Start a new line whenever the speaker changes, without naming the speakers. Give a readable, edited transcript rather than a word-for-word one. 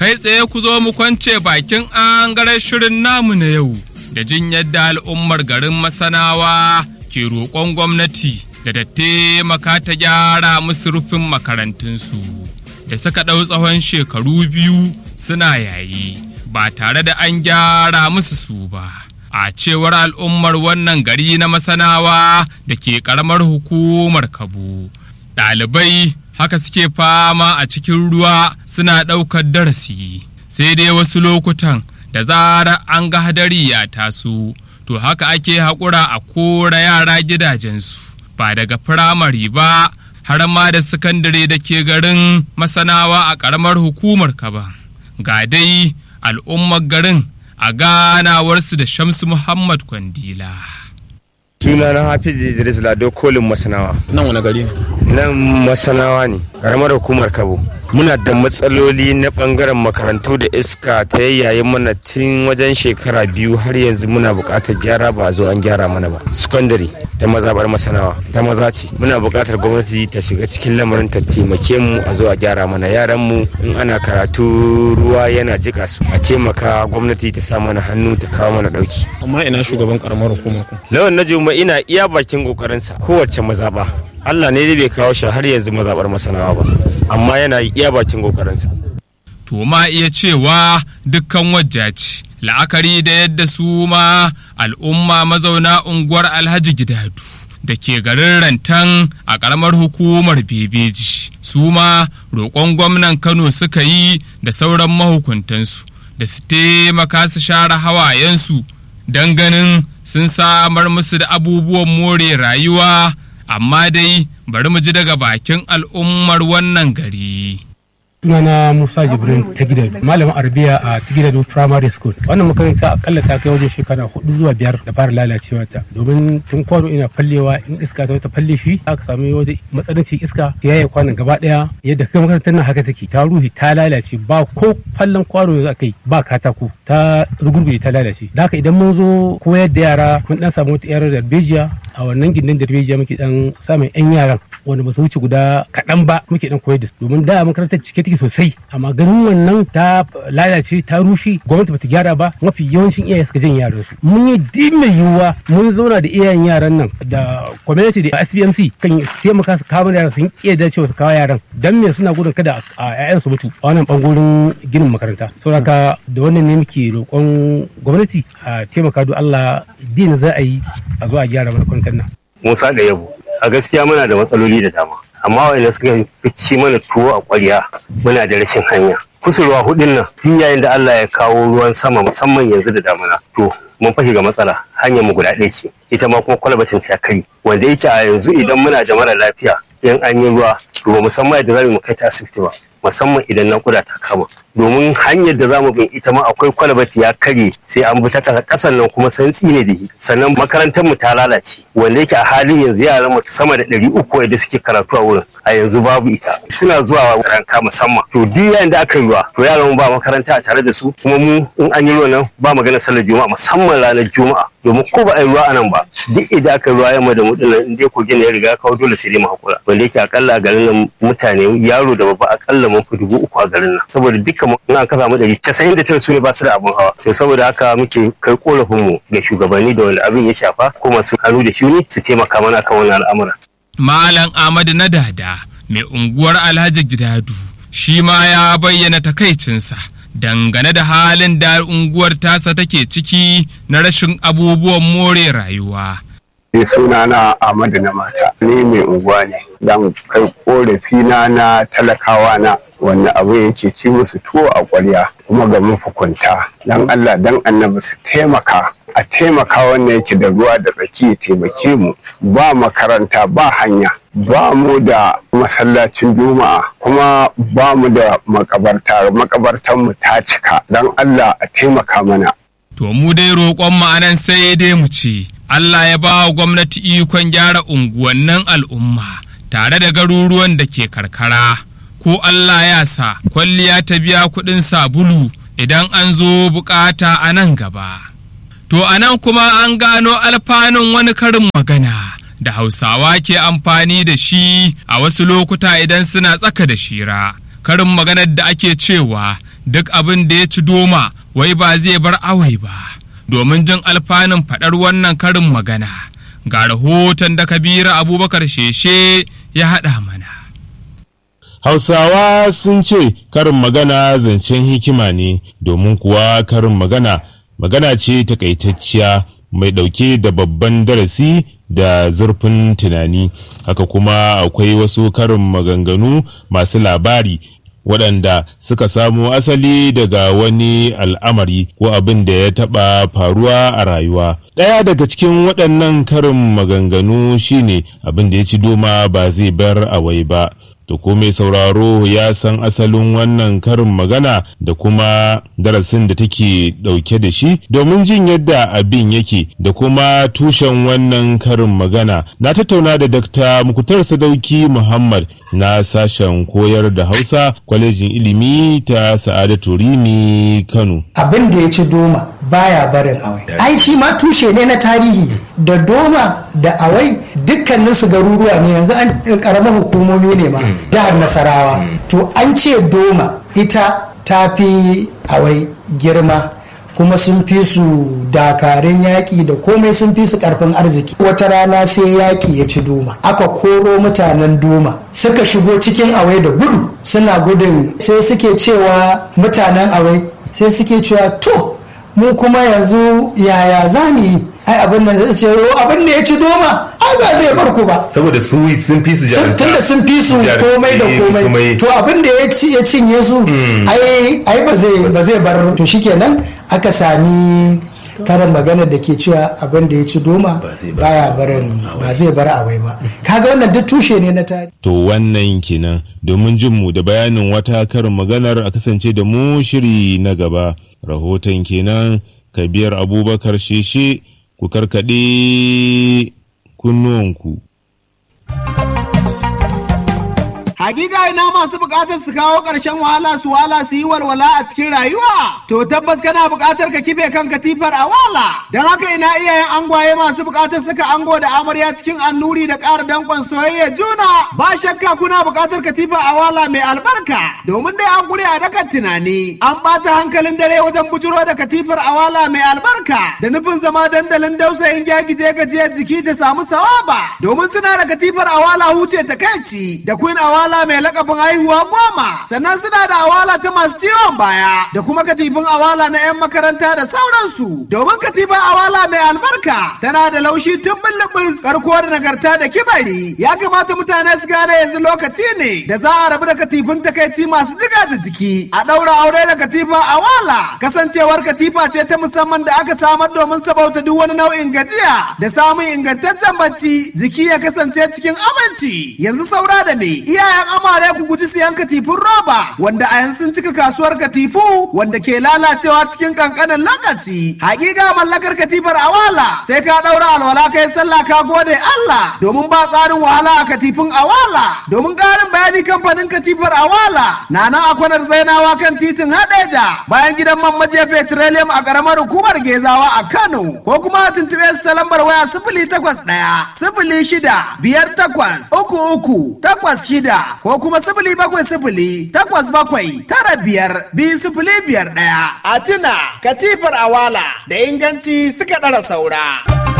kai tsaye ku zo mu kwance bakin angaren shirin namu na yau da jin yadda al'ummar garin Masanawa ke roƙon gwamnati da ta taimaka ta gyara musu rufin makarantunsu da suka ɗau tsawon shekaru 2 suna yayi ba tare da an gyara musu su ba. A cewar al'ummar wannan gari na Masanawa da ke ƙaramar hukumar Kabo, ɗalibai haka suke fama a cikin ruwa suna ɗaukar darasi, sai dai wasu lokutan da zarar an ga hadari ya taso, to haka ake haƙura a kora yara gidajensu, ba daga firamare ba har ma da sakandare da ke garin Masanawa a ƙaramar hukumar Kaba. Ga dai al'ummar garin a ganawarsu da Shamsu Muhammad Kwandila.
Sunana Hafiz Idris Lado Kolin Masanawa.
Nan wani gari ne?
Nan Masanawa ne, karamar hukumar Kabo. Muna da matsaloli na bangaren makarantu da iska ta yayyaye mana tun wajen shekara 2 har yanzu muna buƙatar gyara ba zo an gyara mana ba. Secondary ta mazabar Masanawa ta maza ce. Muna buƙatar gwamnati ta shiga cikin lamarin ta taimake mu a zo a gyara mana yaran mu in ana karatu ruwa yana jika su. A taimaka gwamnati ta sa mana hannu ta kawo mana dauki.
Amma ina shugaban karamar hukumar ku?
Lawan Najuma ina iya bakin kokarinsa kowace mazaba. Allah ne bai kawo shi har yanzu mazabar Masanawa ba, amma yana iya bakin kokarinsa.
To ma iya cewa dukkan wajja ce, la'akari da yadda su ma al'umma mazauna unguwar Alhaji Gidadu da ke garin Rantan a ƙaramar hukumar Bebeji, su ma roƙon gwamnan Kano suka yi da sauran mahukuntansu da su taimaka su share hawayensu don ganin sun samar musu da abubuwan more rayuwa. Amma dai bari mu ji daga bakin al'ummar wannan gari.
Sunana Musa Jibrin Tagidado, malamin Arabiya a Tagidado Primary School. Wannan makaranta akalla ta kai wajen shekara 4 zuwa 5 da fara lalacewa ta. Domin tun kwano ina fallewa in iska ta falle shi aka samu wata matsanancin iska ta yaye kwanon gaba daya yadda kai makarantar nan haka take ta ruhi ta lalace ba ko fallan kwano za kai ba katako ta rugurguje ta lalace. Da haka idan mun zo koyar da yara mun dan samu wata yar darbejiya a wannan gindin darbejiya muke dan samun yan yaran wanda ba su wuce guda kaɗan ba muke dan koyar da su domin da makarantar cike take sosai amma ganin wannan ta lalace ta rushe gwamnati bata gyara ba mafi yawancin iyaye suka jin yaran su mun yi dimmin yiwuwa mun zauna da iyayen yaran nan da community da SBMC kan taimaka su kawo yaran sun iya dacewa su kawo yaran dan me suna gudun kada a ƴaƴan su mutu a wannan bangoren ginin makaranta saboda da wannan ne muke roƙon gwamnati a taimaka don Allah din za a yi a zo a gyara makarantar nan.
Musa da Yabo a gaskiya muna da matsaloli da dama amma wanda suka fi mana tuwo a ƙwarya muna da rashin hanya kusurwa hudun nan tun yayin da Allah ya kawo ruwan sama musamman yanzu da damuna to mun fashi ga matsala hanyar mu guda ɗaya ce ita ma kuma kwalbatin ta kari wanda yake a yanzu idan muna da mara lafiya in an yi ruwa to musamman yadda za mu kai ta asibiti ba musamman idan naƙuda ta kama domin hanyar da zamu bin ita ma akwai kwalbati ya kare sai an bi ta kasan nan kuma santsi ne da shi sannan makarantar mu ta lalace wanda yake a halin yanzu yaran mu sama da 300 da suke karatu a wurin a yanzu babu ita suna zuwa ranka musamman to duk yayin da aka yi ruwa to yaran mu ba makaranta a tare da su kuma mu in an yi ruwa nan ba magana sallar juma'a musamman ranar juma'a domin ko ba a yi ruwa anan ba duk idan aka yi ruwa yamma da mu dinnan in dai kogin ya riga kawo dole sai dai mu hakura wanda yake akalla a garin nan mutane yaro da babba akalla mun fi 3,000 a garin nan saboda dukkan in aka samu 99 su ne ba su da abin hawa to saboda haka muke kai korafin mu ga shugabanni da wanda abin ya shafa ko masu hannu da shuni su taimaka mana kan wannan al'amura.
Malam Ahmad na Dada mai unguwar Alhaji Gidadu shi ma ya bayyana takaicinsa dangane da halin da unguwar tasa take ciki na rashin abubuwan more rayuwa.
Sunana Ahmadu na mata ni mai unguwa ne dan kai korafi na talakawa na wanda abu yake ci musu tuwo a ƙwarya kuma ga mafukunta dan Allah dan annabi su taimaka a taimaka wannan yake da ruwa da tsaki ya taimake mu ba makaranta ba hanya ba mu da masallacin juma'a kuma ba mu da makabartan mu ta cika dan Allah a taimaka mana.
To mu dai roƙon ma'anan sai dai mu ce Allah ya ba wa gwamnati ikon gyara unguwannin al'umma tare da garuruwan da ke karkara ko Allah ya sa kwalliya ta biya kuɗin sabulu idan an zo bukata a nan gaba. To a nan kuma an gano alfanun wani karin magana da Hausawa ke amfani da shi a wasu lokuta idan suna tsaka da shira. Karin maganar da ake cewa duk abin da ya ci doma wai ba zai bar awai ba. Domin jin alfanun faɗar wannan karin magana, ga rahoton da Kabiru Abubakar Sheshe ya haɗa mana.
Hausawa sun ce karin magana zancen hikima ne, domin kuwa karin magana ce takaitacciya mai ɗauke da babban darasi da zurfin tunani. Haka kuma akwai wasu karin maganganu masu labari waɗanda suka samo asali daga wani al'amari ko abin da ya taɓa faruwa a rayuwa. Ɗaya daga cikin waɗannan karin maganganu shine abin da ya ci doma ba zai bar awai ba. To ko mai sauraro ya san asalin wannan karin magana da kuma darasin da take ɗauke da shi? Domin jin yadda abin yake da kuma tushen wannan karin magana, na tattauna da Dr. Muktar Sadauki Muhammad na sashen koyar da Hausa kwalejin ilimi ta Sa'adatu Rimi Kano.
Abin da ya ci doma baya barin awai. Ai shi ma tushe ne na tarihi, da doma da awai dukkanin su garuruwa ne, yanzu an karamar hukumomi ne ma jihar Nasarawa. To an ce doma ita ta fi awai girma, kuma sun fi su dakarun yaƙi da komai, sun fi su ƙarfin arziki. Wata rana sai yaƙi ya ci doma, aka koro mutanen doma suka shigo cikin awai da gudu, suna gudun sai suke cewa mutanen awai sai suke cewa to mu kuma yanzu yaya za mu yi? Ai abin da zai ce abin da ya ci doma ai ba zai bar ku ba, saboda sun fi su jarumta, tunda sun fi su komai da komai. To abin da ya cinye su ai ba zai bar. To shikenan aka sami karin magana da ke cewa abin da ya ci doma ba zai bar awai ba. Kaga wannan duk tushe ne na tarihi.
To wannan kenan, domin jin mu da bayanin wata karin maganar a kasance da mu shiri na gaba. Rahoton kenan, Kabir Abubakar Sheshe, ku karkaɗe kunnuwanku.
Hakika ina masu bukatar su kawo ƙarshen wahala su yi walwala a cikin rayuwa. To tabbas kana bukatar ka kife kan katifar a wala. Don haka ina iyayen angwaye masu bukatar suka ango da amarya cikin annuri da ƙara dankon soyayya juna. Ba shakka kuna bukatar katifar a wala mai albarka. Domin dai an gure a dakan tunani. An ɓata hankalin dare wajen bujuro da katifar a wala mai albarka. Da nufin zama dandalin dausayin gyagije gajiyar jiki ta samu sawaba. Domin suna da katifar a wala huce ta kai da Queen awala mai lakabin haihuwa 10, sannan suna da awala ta masu ciwon baya da kuma katifin awala na 'yan makaranta da sauransu. Domin katifin awala mai albarka tana da laushi tun bulbus, karko da nagarta da kibari. Ya kamata mutane su gane yanzu lokaci ne da za a rabu da katifin takaici masu jiga da jiki, a ɗaura aure da katifin awala. Kasancewar katifa ce ta musamman da aka samar domin sabauta duk wani nau'in gajiya da samun ingantaccen bacci, jiki ya kasance cikin aminci. Yanzu saura da me iyayen amare ku guji siyan katifun roba wanda a yanzu sun cika kasuwar katifu wanda ke lalacewa cikin kankanin lokaci. Hakika mallakar katifar awala sai ka daura alwala kai sallah ka gode Allah, domin ba tsarin wahala a katifin awala. Domin ƙarin bayani kamfanin katifar awala na nan a kwanar Zainawa kan titin Hadeja bayan gidan man maje petroleum a karamar hukumar Gezawa a Kano, ko kuma a tuntube su ta lambar waya 081 06 58 33 ko kuma 070 8 7 9 5 2 0 5 1. A tuna katifar awala da inganci suka ɗara saura.